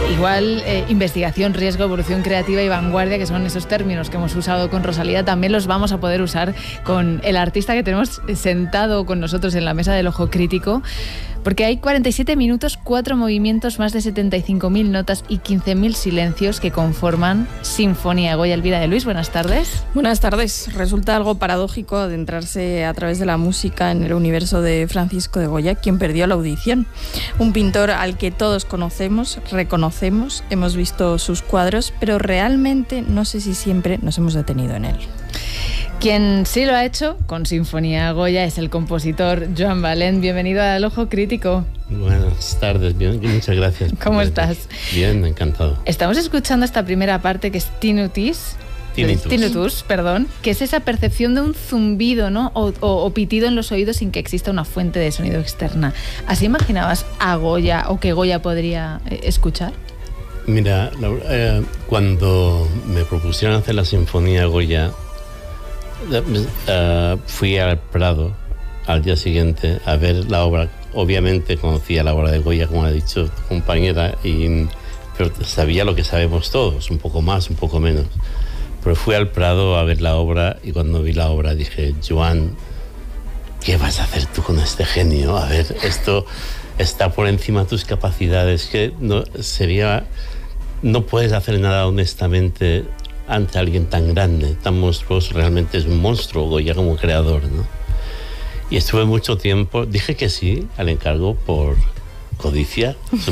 Igual investigación, riesgo, evolución creativa y vanguardia, que son esos términos que hemos usado con Rosalía, también los vamos a poder usar con el artista que tenemos sentado con nosotros en la mesa del Ojo Crítico, porque hay 47 minutos, 4 movimientos, más de 75.000 notas y 15.000 silencios que conforman Sinfonía Goya. Elvira de Luis, buenas tardes. Buenas tardes. Resulta algo paradójico adentrarse a través de la música en el universo de Francisco de Goya, quien perdió la audición. Un pintor al que todos conocemos, reconocemos, hemos visto sus cuadros, pero realmente no sé si siempre nos hemos detenido en él. Quien sí lo ha hecho con Sinfonía Goya es el compositor Joan Balén. Bienvenido al Ojo Crítico. Buenas tardes, bien, muchas gracias. ¿Cómo estás? Bien, encantado. Estamos escuchando esta primera parte que es tinnitus, que es esa percepción de un zumbido, ¿no? o pitido en los oídos sin que exista una fuente de sonido externa. ¿Así imaginabas a Goya o que Goya podría escuchar? Mira, cuando me propusieron hacer la Sinfonía Goya, fui al Prado al día siguiente a ver la obra. Obviamente conocía la obra de Goya, como ha dicho tu compañera, pero sabía lo que sabemos todos, un poco más, un poco menos. Pero fui al Prado a ver la obra y cuando vi la obra dije, Joan, ¿qué vas a hacer tú con este genio? A ver, esto está por encima de tus capacidades, que no puedes hacer nada honestamente ante alguien tan grande, tan monstruoso. Realmente es un monstruo Goya como creador, ¿no? Y estuve mucho tiempo, dije que sí al encargo por codicia,